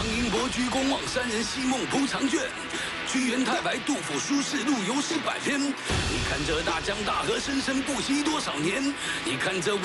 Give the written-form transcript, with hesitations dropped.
英伯居公望山人西梦铺长卷，居元太白杜甫书士路游诗百篇。你看这大江大河深深不息多少年，你看这。